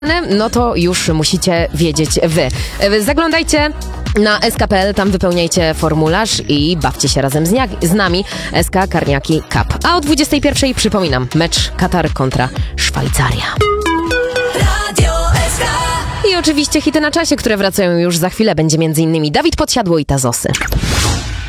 no to już musicie wiedzieć wy. Zaglądajcie na sk.pl, tam wypełniajcie formularz i bawcie się razem z nami. SK Karniaki Cup. A o 21:00 przypominam, mecz Katar kontra Szwajcaria. Radio SK. I oczywiście hity na czasie, które wracają już za chwilę. Będzie m.in. Dawid Podsiadło i Tazosy.